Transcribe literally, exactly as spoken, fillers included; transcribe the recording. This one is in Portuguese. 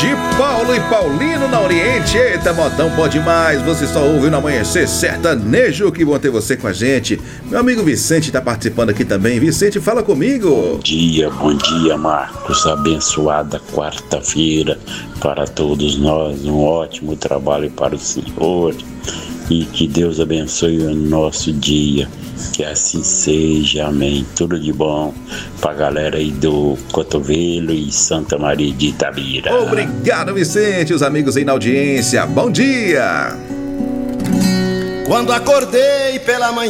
de Paulo e Paulino na Oriente. Eita, modão bom demais. Você só ouve no Amanhecer Sertanejo. Que bom ter você com a gente. Meu amigo Vicente está participando aqui também. Vicente, fala comigo. Bom dia, bom dia, Marcos. Abençoada quarta-feira para todos nós. Um ótimo trabalho para o Senhor. E que Deus abençoe o nosso dia. Que assim seja, amém. Tudo de bom pra galera aí do Cotovelo e Santa Maria de Itabira. Obrigado, Vicente. Os amigos aí na audiência. Bom dia. Quando acordei pela manhã